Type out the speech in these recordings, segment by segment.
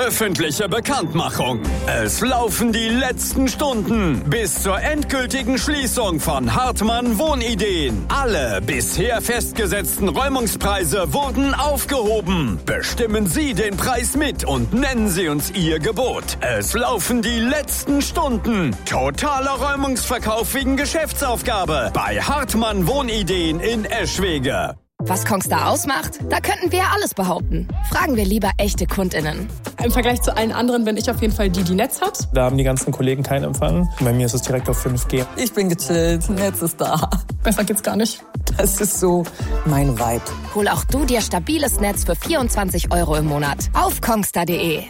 Öffentliche Bekanntmachung. Es laufen die letzten Stunden bis zur endgültigen Schließung von Hartmann Wohnideen. Alle bisher festgesetzten Räumungspreise wurden aufgehoben. Bestimmen Sie den Preis mit und nennen Sie uns Ihr Gebot. Es laufen die letzten Stunden. Totaler Räumungsverkauf wegen Geschäftsaufgabe bei Hartmann Wohnideen in Eschwege. Was Kongstar ausmacht? Da könnten wir alles behaupten. Fragen wir lieber echte KundInnen. Im Vergleich zu allen anderen bin ich auf jeden Fall die Netz hat. Da haben die ganzen Kollegen keinen Empfang. Bei mir ist es direkt auf 5G. Ich bin gechillt, Netz ist da. Besser geht's gar nicht. Das ist so mein Vibe. Hol auch du dir stabiles Netz für 24 € im Monat auf kongstar.de.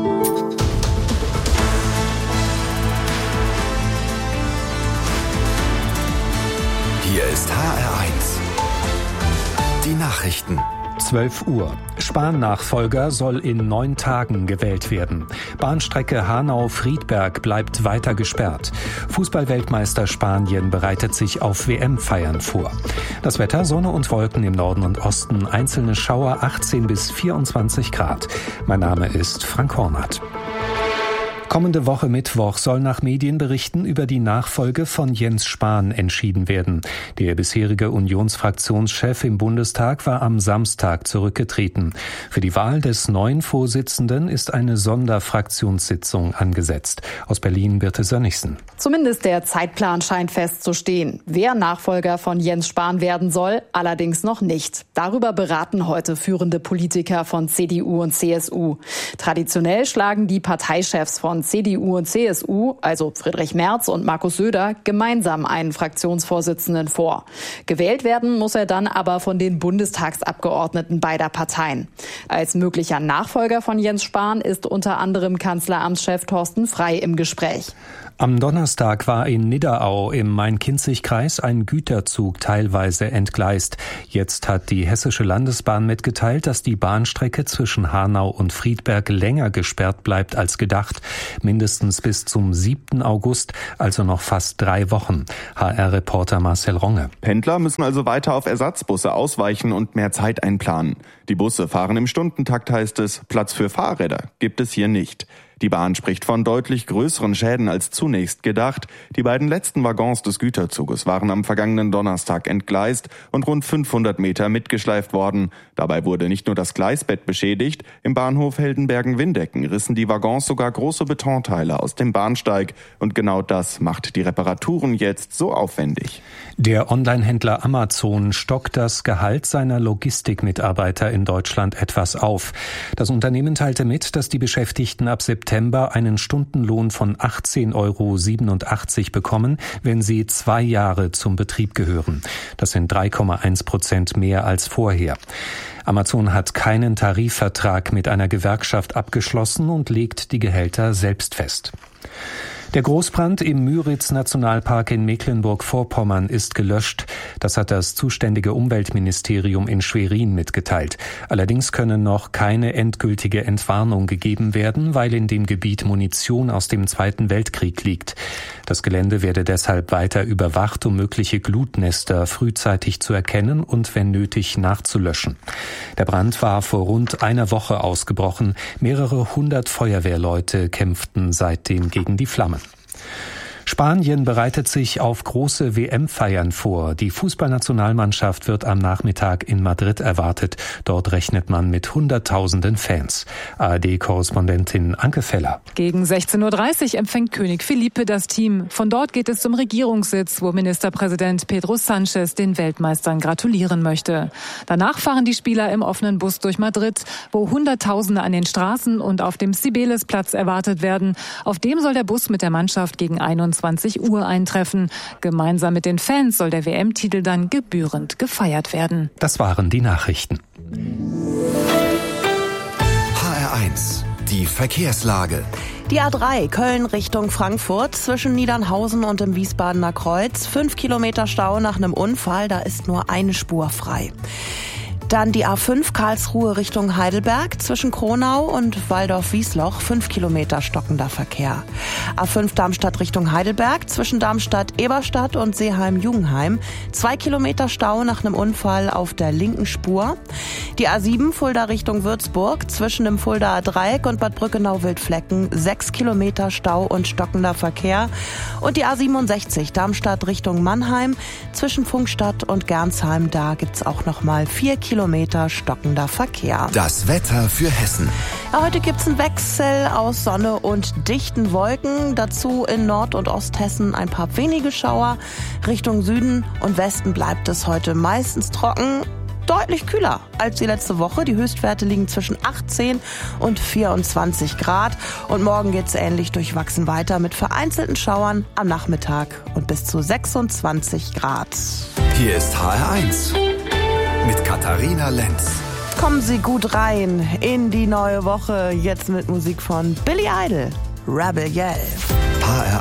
Hier ist HR1. Die Nachrichten. 12 Uhr. Spahn-Nachfolger soll in 9 Tagen gewählt werden. Bahnstrecke Hanau-Friedberg bleibt weiter gesperrt. Fußballweltmeister Spanien bereitet sich auf WM-Feiern vor. Das Wetter: Sonne und Wolken im Norden und Osten, einzelne Schauer, 18 bis 24 Grad. Mein Name ist Frank Hornath. Kommende Woche Mittwoch soll nach Medienberichten über die Nachfolge von Jens Spahn entschieden werden. Der bisherige Unionsfraktionschef im Bundestag war am Samstag zurückgetreten. Für die Wahl des neuen Vorsitzenden ist eine Sonderfraktionssitzung angesetzt. Aus Berlin Birte Sönnigsen. Zumindest der Zeitplan scheint festzustehen. Wer Nachfolger von Jens Spahn werden soll, allerdings noch nicht. Darüber beraten heute führende Politiker von CDU und CSU. Traditionell schlagen die Parteichefs von CDU und CSU, also Friedrich Merz und Markus Söder, gemeinsam einen Fraktionsvorsitzenden vor. Gewählt werden muss er dann aber von den Bundestagsabgeordneten beider Parteien. Als möglicher Nachfolger von Jens Spahn ist unter anderem Kanzleramtschef Thorsten Frey im Gespräch. Am Donnerstag war in Nidderau im Main-Kinzig-Kreis ein Güterzug teilweise entgleist. Jetzt hat die Hessische Landesbahn mitgeteilt, dass die Bahnstrecke zwischen Hanau und Friedberg länger gesperrt bleibt als gedacht. Mindestens bis zum 7. August, also noch fast 3 Wochen. HR-Reporter Marcel Ronge. Pendler müssen also weiter auf Ersatzbusse ausweichen und mehr Zeit einplanen. Die Busse fahren im Stundentakt, heißt es. Platz für Fahrräder gibt es hier nicht. Die Bahn spricht von deutlich größeren Schäden als zunächst gedacht. Die beiden letzten Waggons des Güterzuges waren am vergangenen Donnerstag entgleist und rund 500 Meter mitgeschleift worden. Dabei wurde nicht nur das Gleisbett beschädigt, im Bahnhof Heldenbergen-Windecken rissen die Waggons sogar große Betonteile aus dem Bahnsteig. Und genau das macht die Reparaturen jetzt so aufwendig. Der Onlinehändler Amazon stockt das Gehalt seiner Logistikmitarbeiter in Deutschland etwas auf. Das Unternehmen teilte mit, dass die Beschäftigten ab September einen Stundenlohn von 18,87 € bekommen, wenn sie 2 Jahre zum Betrieb gehören. Das sind 3,1% mehr als vorher. Amazon hat keinen Tarifvertrag mit einer Gewerkschaft abgeschlossen und legt die Gehälter selbst fest. Der Großbrand im Müritz-Nationalpark in Mecklenburg-Vorpommern ist gelöscht. Das hat das zuständige Umweltministerium in Schwerin mitgeteilt. Allerdings können noch keine endgültige Entwarnung gegeben werden, weil in dem Gebiet Munition aus dem Zweiten Weltkrieg liegt. Das Gelände werde deshalb weiter überwacht, um mögliche Glutnester frühzeitig zu erkennen und wenn nötig nachzulöschen. Der Brand war vor rund einer Woche ausgebrochen. Mehrere hundert Feuerwehrleute kämpften seitdem gegen die Flammen. Spanien bereitet sich auf große WM-Feiern vor. Die Fußballnationalmannschaft wird am Nachmittag in Madrid erwartet. Dort rechnet man mit Hunderttausenden Fans. ARD-Korrespondentin Anke Feller. Gegen 16:30 Uhr empfängt König Felipe das Team. Von dort geht es zum Regierungssitz, wo Ministerpräsident Pedro Sánchez den Weltmeistern gratulieren möchte. Danach fahren die Spieler im offenen Bus durch Madrid, wo Hunderttausende an den Straßen und auf dem Cibeles-Platz erwartet werden. Auf dem soll der Bus mit der Mannschaft gegen 21 Uhr eintreffen. Gemeinsam mit den Fans soll der WM-Titel dann gebührend gefeiert werden. Das waren die Nachrichten. HR1, die Verkehrslage. Die A3 Köln Richtung Frankfurt zwischen Niedernhausen und dem Wiesbadener Kreuz. 5 Kilometer Stau nach einem Unfall, da ist nur eine Spur frei. Dann die A5 Karlsruhe Richtung Heidelberg zwischen Kronau und Waldorf-Wiesloch, 5 Kilometer stockender Verkehr. A5 Darmstadt Richtung Heidelberg zwischen Darmstadt-Eberstadt und Seeheim-Jugenheim, 2 Kilometer Stau nach einem Unfall auf der linken Spur. Die A7 Fulda Richtung Würzburg zwischen dem Fuldaer Dreieck und Bad Brückenau-Wildflecken, 6 Kilometer Stau und stockender Verkehr. Und die A67 Darmstadt Richtung Mannheim zwischen Pfungstadt und Gernsheim, da gibt's auch nochmal 4 Kilometer stockender Verkehr. Das Wetter für Hessen. Ja, heute gibt's einen Wechsel aus Sonne und dichten Wolken. Dazu in Nord- und Osthessen ein paar wenige Schauer. Richtung Süden und Westen bleibt es heute meistens trocken. Deutlich kühler als die letzte Woche. Die Höchstwerte liegen zwischen 18 und 24 Grad. Und morgen geht's ähnlich durchwachsen weiter mit vereinzelten Schauern am Nachmittag und bis zu 26 Grad. Hier ist HR1 mit Katharina Lenz. Kommen Sie gut rein in die neue Woche. Jetzt mit Musik von Billy Idol, Rebel Yell. HR1